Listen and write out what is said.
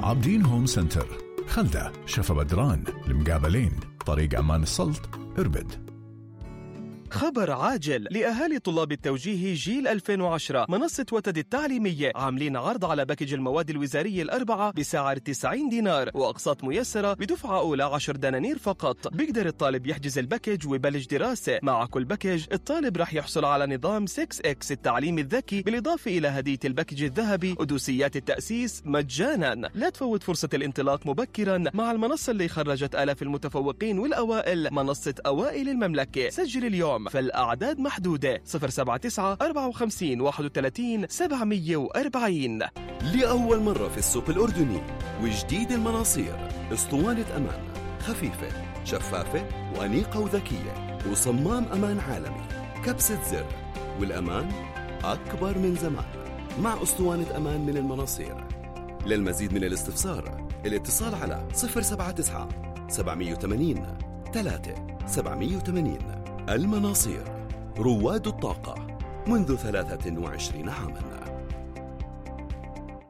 عابدين هوم سنتر، خلدة، شفا بدران، المقابلين، طريق أمان السلط، إربد. خبر عاجل لأهالي طلاب التوجيه جيل 2010. منصة وتد التعليمية عاملين عرض على باكج المواد الوزارية الأربعة بسعر 90 دينار وأقساط ميسرة بدفعة أولى 10 دنانير فقط. بيقدر الطالب يحجز الباكج ويبلش دراسة. مع كل باكج الطالب رح يحصل على نظام 6X التعليم الذكي، بالإضافة إلى هدية الباكج الذهبي ودوسيات التأسيس مجانا. لا تفوت فرصة الانطلاق مبكرا مع المنصة اللي خرجت آلاف المتفوقين والأوائل، منصة أوائل المملكة. سجل اليوم، فالأعداد محدودة. 079 54 31 740. لأول مرة في السوق الأردني وجديد المناصير، اسطوانة أمان خفيفة شفافة وأنيقة وذكية وصمام أمان عالمي، كبسة زر، والأمان أكبر من زمان مع اسطوانة أمان من المناصير. للمزيد من الاستفسار الاتصال على 079 780 3780. المناصير، رواد الطاقة منذ 23 عاماً.